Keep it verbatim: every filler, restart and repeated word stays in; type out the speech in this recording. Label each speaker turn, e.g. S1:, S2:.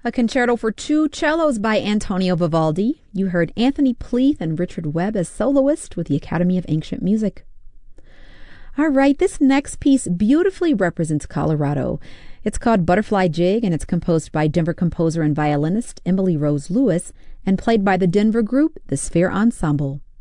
S1: A concerto for two cellos by Antonio Vivaldi. You heard Anthony Pleath and Richard Webb as soloists with the Academy of Ancient Music. All right, this next piece beautifully represents Colorado. It's called Butterfly Jig, and it's composed by Denver composer and violinist Emily Rose Lewis and played by the Denver group, the Sphere Ensemble.